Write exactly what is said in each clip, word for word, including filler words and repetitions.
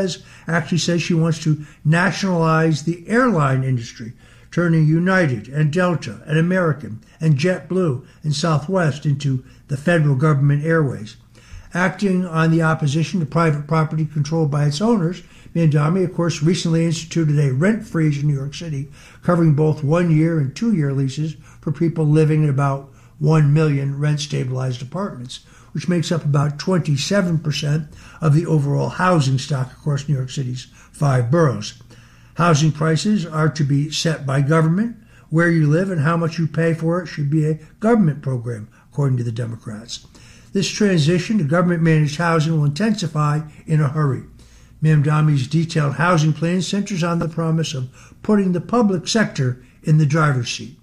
actually says she wants to nationalize the airline industry, turning United and Delta and American and JetBlue and Southwest into the federal government airways. Acting on the opposition to private property controlled by its owners, Mamdani, of course, recently instituted a rent freeze in New York City, covering both one-year and two-year leases for people living in about one million rent-stabilized apartments, which makes up about twenty-seven percent of the overall housing stock across New York City's five boroughs. Housing prices are to be set by government. Where you live and how much you pay for it should be a government program, according to the Democrats. This transition to government-managed housing will intensify in a hurry. Mamdani's detailed housing plan centers on the promise of putting the public sector in the driver's seat.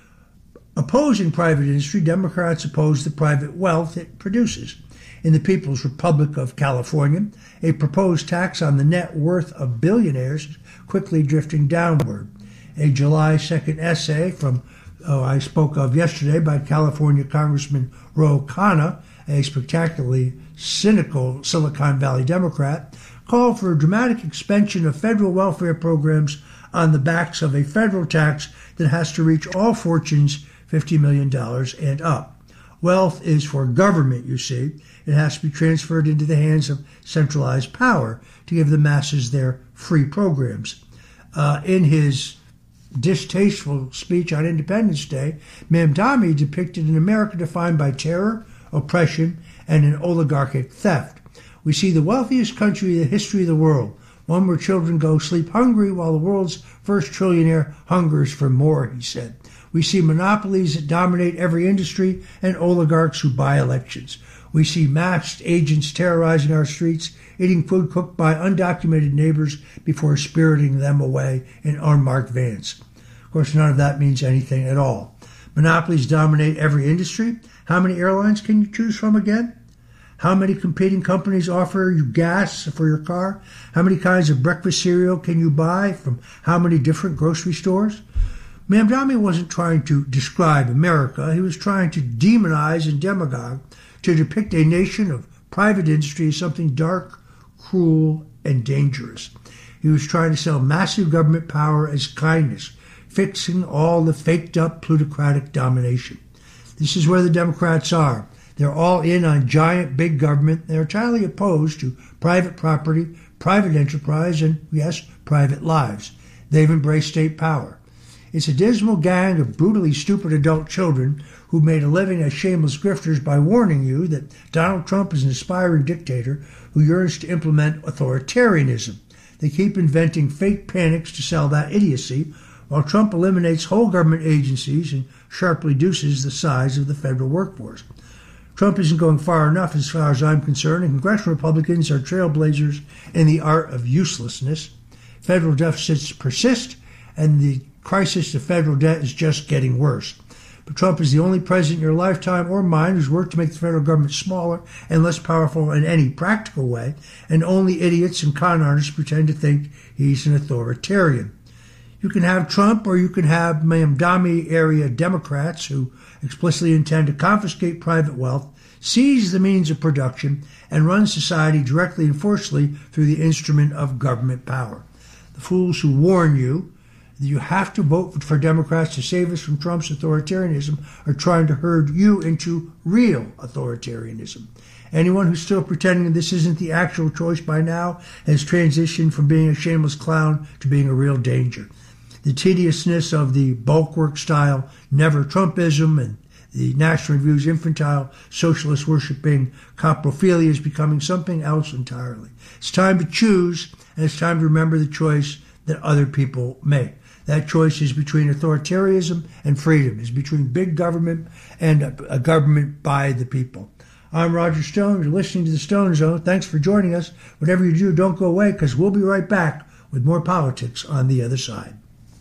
Opposing private industry, Democrats oppose the private wealth it produces. In the People's Republic of California, a proposed tax on the net worth of billionaires is quickly drifting downward. A July second essay from, oh, I spoke of yesterday by California Congressman Ro Khanna, a spectacularly cynical Silicon Valley Democrat, called for a dramatic expansion of federal welfare programs on the backs of a federal tax that has to reach all fortunes fifty million dollars and up. Wealth is for government, you see. It has to be transferred into the hands of centralized power to give the masses their free programs. Uh, in his distasteful speech on Independence Day, Mamdani depicted an America defined by terror, oppression, and an oligarchic theft. We see the wealthiest country in the history of the world, one where children go sleep hungry while the world's first trillionaire hungers for more, he said. We see monopolies that dominate every industry and oligarchs who buy elections. We see masked agents terrorizing our streets, eating food cooked by undocumented neighbors before spiriting them away in unmarked vans. Of course, none of that means anything at all. Monopolies dominate every industry. How many airlines can you choose from again? How many competing companies offer you gas for your car? How many kinds of breakfast cereal can you buy from how many different grocery stores? Mamdani wasn't trying to describe America. He was trying to demonize and demagogue, to depict a nation of private industry as something dark, cruel, and dangerous. He was trying to sell massive government power as kindness, fixing all the faked-up plutocratic domination. This is where the Democrats are. They're all in on giant big government. They're entirely opposed to private property, private enterprise, and, yes, private lives. They've embraced state power. It's a dismal gang of brutally stupid adult children who made a living as shameless grifters by warning you that Donald Trump is an aspiring dictator who yearns to implement authoritarianism. They keep inventing fake panics to sell that idiocy, while Trump eliminates whole government agencies and sharply reduces the size of the federal workforce. Trump isn't going far enough as far as I'm concerned, and congressional Republicans are trailblazers in the art of uselessness. Federal deficits persist, and the crisis of federal debt is just getting worse. But Trump is the only president in your lifetime or mine who's worked to make the federal government smaller and less powerful in any practical way, and only idiots and con artists pretend to think he's an authoritarian. You can have Trump, or you can have Mamdani area Democrats who explicitly intend to confiscate private wealth, seize the means of production, and run society directly and forcefully through the instrument of government power. The fools who warn you that you have to vote for Democrats to save us from Trump's authoritarianism are trying to herd you into real authoritarianism. Anyone who's still pretending this isn't the actual choice by now has transitioned from being a shameless clown to being a real danger. The tediousness of the bulwark-style never-Trumpism and the National Review's infantile socialist worshipping coprophilia is becoming something else entirely. It's time to choose, and it's time to remember the choice that other people make. That choice is between authoritarianism and freedom. It's between big government and a, a government by the people. I'm Roger Stone. You're listening to The Stone Zone. Thanks for joining us. Whatever you do, don't go away, because we'll be right back with more politics on the other side.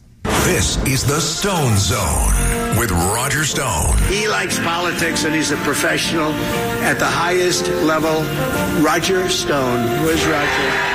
This is The Stone Zone with Roger Stone. He likes politics, and he's a professional at the highest level. Roger Stone. Where's Roger?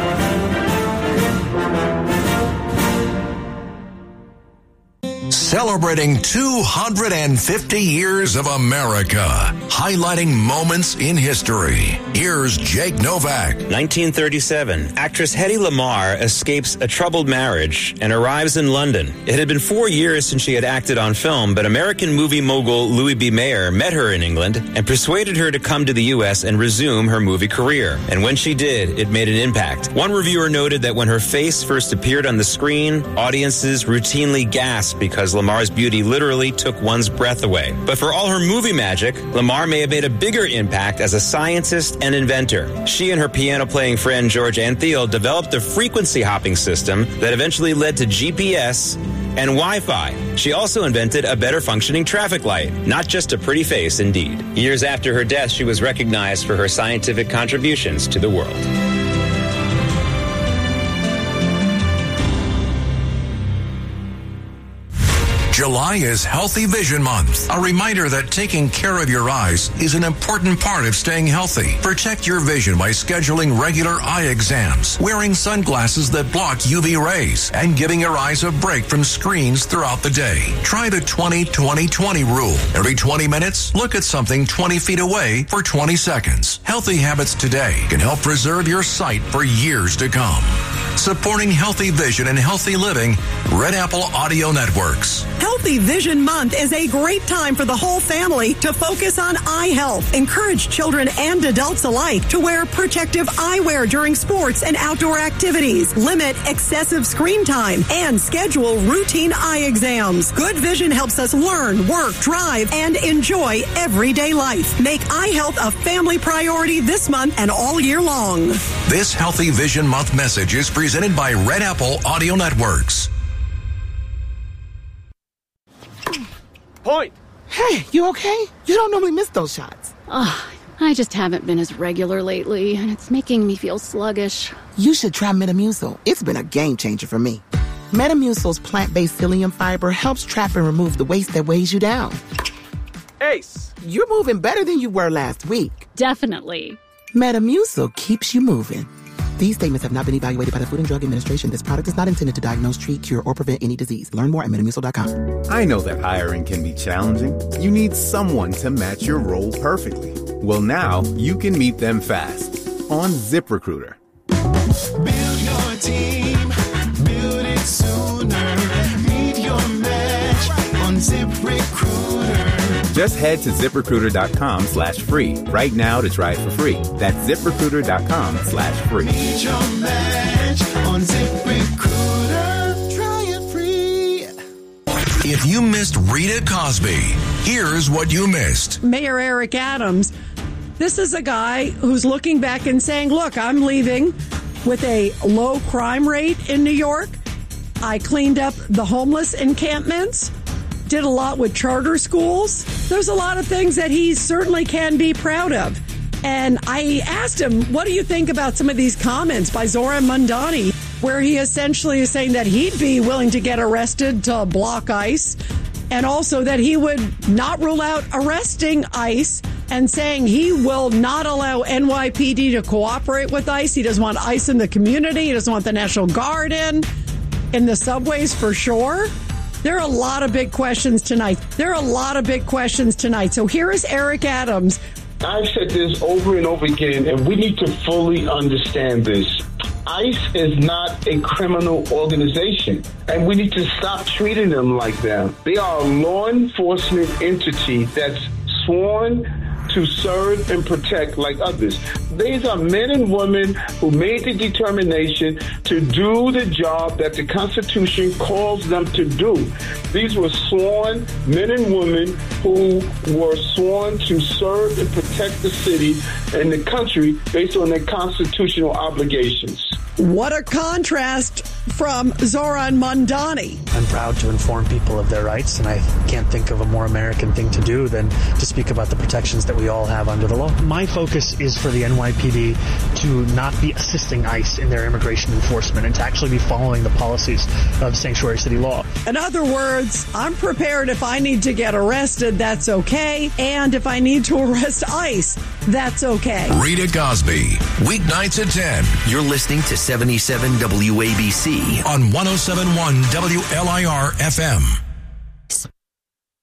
Celebrate celebrating two hundred fifty years of America, highlighting moments in history. Here's Jake Novak. nineteen thirty-seven, actress Hedy Lamarr escapes a troubled marriage and arrives in London. It had been four years since she had acted on film, but American movie mogul Louis B. Mayer met her in England and persuaded her to come to the U S and resume her movie career. And when she did, it made an impact. One reviewer noted that when her face first appeared on the screen, audiences routinely gasped because Lamarr's beauty literally took one's breath away. But for all her movie magic, Lamarr may have made a bigger impact as a scientist and inventor. She and her piano-playing friend George Antheil developed a frequency hopping system that eventually led to G P S and Wi-Fi. She also invented a better functioning traffic light. Not just a pretty face, indeed. Years after her death, she was recognized for her scientific contributions to the world. July is Healthy Vision Month, a reminder that taking care of your eyes is an important part of staying healthy. Protect your vision by scheduling regular eye exams, wearing sunglasses that block U V rays, and giving your eyes a break from screens throughout the day. Try the twenty twenty twenty rule. Every twenty minutes, look at something twenty feet away for twenty seconds. Healthy habits today can help preserve your sight for years to come. Supporting healthy vision and healthy living, Red Apple Audio Networks. Healthy Vision Month is a great time for the whole family to focus on eye health. Encourage children and adults alike to wear protective eyewear during sports and outdoor activities. Limit excessive screen time and schedule routine eye exams. Good vision helps us learn, work, drive, and enjoy everyday life. Make eye health a family priority this month and all year long. This Healthy Vision Month message is presented by Red Apple Audio Networks. Point. Hey, you okay? You don't normally miss those shots. Ugh, I just haven't been as regular lately, and it's making me feel sluggish. You should try Metamucil. It's been a game changer for me. Metamucil's plant-based psyllium fiber helps trap and remove the waste that weighs you down. Ace. You're moving better than you were last week. Definitely. Metamucil keeps you moving. These statements have not been evaluated by the Food and Drug Administration. This product is not intended to diagnose, treat, cure, or prevent any disease. Learn more at Metamucil dot com. I know that hiring can be challenging. You need someone to match your role perfectly. Well, now you can meet them fast on ZipRecruiter. Build your team, build it sooner. Meet your match on ZipRecruiter. Just head to ZipRecruiter.com slash free right now to try it for free. That's ZipRecruiter.com slash free. Meet your match on ZipRecruiter. Try it free. If you missed Rita Cosby, here's what you missed. Mayor Eric Adams, this is a guy who's looking back and saying, look, I'm leaving with a low crime rate in New York. I cleaned up the homeless encampments, did a lot with charter schools. There's a lot of things that he certainly can be proud of. And I asked him, what do you think about some of these comments by Zoran Mandani, where he essentially is saying that he'd be willing to get arrested to block ICE, and also that he would not rule out arresting ICE, and saying he will not allow N Y P D to cooperate with ICE. He doesn't want ICE in the community. He doesn't want the National Guard in, in the subways for sure. There are a lot of big questions tonight. There are a lot of big questions tonight. So here is Eric Adams. I've said this over and over again, and we need to fully understand this. ICE is not a criminal organization, and we need to stop treating them like that. They are a law enforcement entity that's sworn to serve and protect like others. These are men and women who made the determination to do the job that the Constitution calls them to do. These were sworn men and women who were sworn to serve and protect the city and the country based on their constitutional obligations. What a contrast from Zoran Mandani. I'm proud to inform people of their rights, and I can't think of a more American thing to do than to speak about the protections that we all have under the law. My focus is for the N Y P D to not be assisting ICE in their immigration enforcement and to actually be following the policies of sanctuary city law. In other words, I'm prepared if I need to get arrested, that's okay. And if I need to arrest ICE, that's okay. Rita Cosby, weeknights at ten. You're listening to seventy-seven W A B C on one oh seven point one W L I R F M.